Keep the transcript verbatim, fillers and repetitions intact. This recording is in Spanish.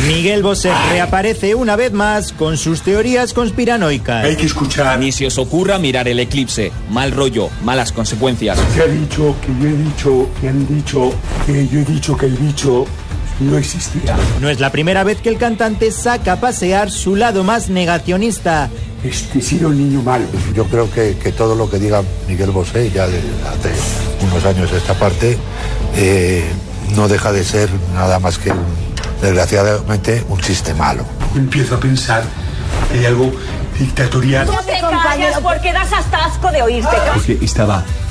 Miguel Bosé reaparece una vez más con sus teorías conspiranoicas. Hay que escuchar. Ni se os ocurra mirar el eclipse. Mal rollo, malas consecuencias. Se ha dicho que yo he dicho, que han dicho, que yo he dicho que el bicho no existía. No es la primera vez que el cantante saca a pasear su lado más negacionista. Este ha sido el niño malo. Yo creo que, que todo lo que diga Miguel Bosé, ya de hace unos años esta parte, eh, no deja de ser nada más que, un, desgraciadamente, un chiste malo. Empiezo a pensar que hay algo dictatorial. No te callas porque das hasta asco de oírte. Porque estaba